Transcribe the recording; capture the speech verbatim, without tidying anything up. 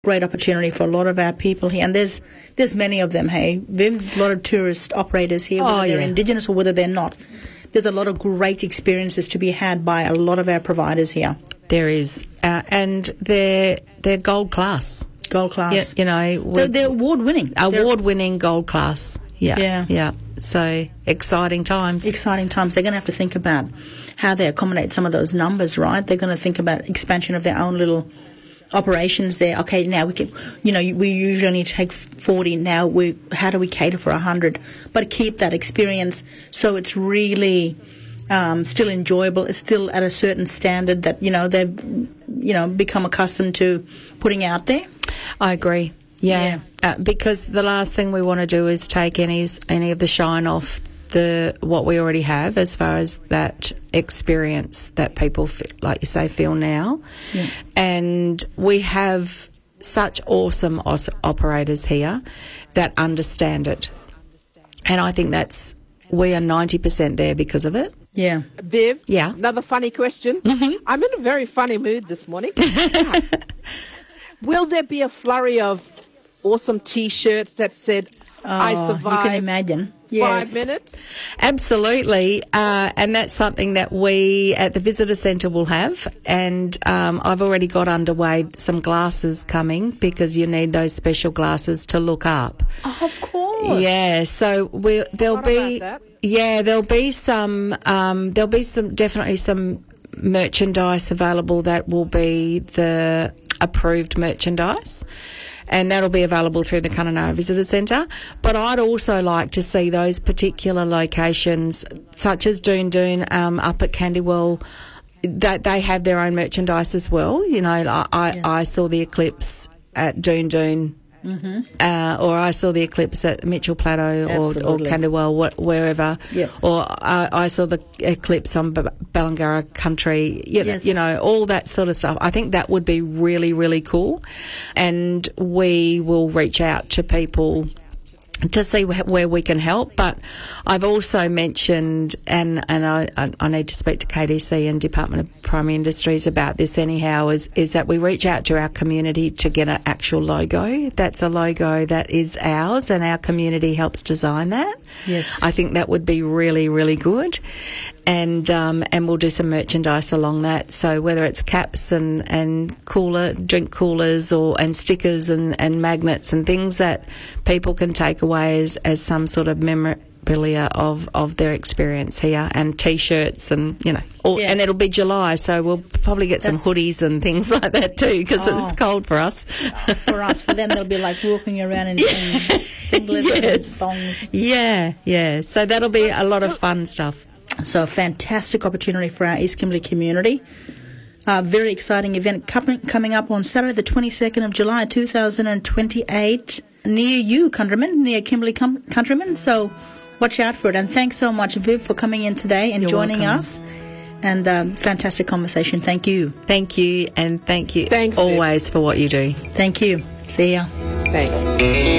great opportunity for a lot of our people here, and there's there's many of them. Hey, there's a lot of tourist operators here, whether Oh, they're yeah. Indigenous or whether they're not. There's a lot of great experiences to be had by a lot of our providers here. There is, uh, and they're they're gold class. Gold class. Yeah, you know, They're, we- they're award-winning. They're award-winning gold class. Yeah, Yeah. yeah. So exciting times. exciting times. They're going to have to think about how they accommodate some of those numbers, right? They're going to think about expansion of their own little operations there. Okay, now we can, you know, we usually only take forty. Now we, how do we cater for one hundred? But keep that experience so it's really um, still enjoyable. It's still at a certain standard that, you know, they've, you know, become accustomed to putting out there. I agree. Yeah, Uh, because the last thing we want to do is take any any of the shine off the what we already have as far as that experience that people, fe- like you say, feel now. Yeah. And we have such awesome os- operators here that understand it, and I think that's we are ninety percent there because of it. Yeah. Viv, Yeah. another funny question. Mm-hmm. I'm in a very funny mood this morning. Will there be a flurry of awesome T-shirts that said, I Oh, survived You can imagine. five Yes. minutes? Absolutely, uh, and that's something that we at the visitor centre will have. And um, I've already got underway some glasses coming because you need those special glasses to look up. Oh, of course. Yeah, so we there'll What be about that? yeah there'll be some um, there'll be some definitely some merchandise available that will be the approved merchandise. And that'll be available through the Kununurra Visitor Centre. But I'd also like to see those particular locations, such as Doon Doon um, up at Candywell, that they have their own merchandise as well. You know, I, I, Yes. I saw the eclipse at Doon Doon. Mm-hmm. Uh, or I saw the eclipse at Mitchell Plateau or, or Absolutely. Candywell, wh- wherever. Yep. Or I, I saw the eclipse on B- Ballangara country, you know, Yes. you know, all that sort of stuff. I think that would be really, really cool. And we will reach out to people to see wh- where we can help. But I've also mentioned, and, and I, I, I need to speak to K D C and Department of Primary Industries about this anyhow, is, is that we reach out to our community to get an actual logo. That's a logo that is ours, and our community helps design that. Yes. I think that would be really, really good. And um, and we'll do some merchandise along that. So whether it's caps and, and cooler drink coolers or and stickers and, and magnets and things that people can take away as, as some sort of memorabilia of, of their experience here, and T-shirts and, you know, all, Yeah. and it'll be July, so we'll probably get some That's- hoodies and things like that too, because Oh. it's cold for us. For us, for them, they'll be like walking around in, in singlets Yes. and thongs. Yeah, yeah. So that'll be a lot of fun stuff. So a fantastic opportunity for our East Kimberley community. A very exciting event coming coming up on Saturday, the twenty-second of July, two thousand twenty-eight, near you, countrymen, near Kimberley com- countrymen. So watch out for it. And thanks so much, Viv, for coming in today and You're joining welcome. us. And um, fantastic conversation. Thank you. Thank you, and thank you Thanks, Viv. always for what you do. Thank you. See ya. Thanks.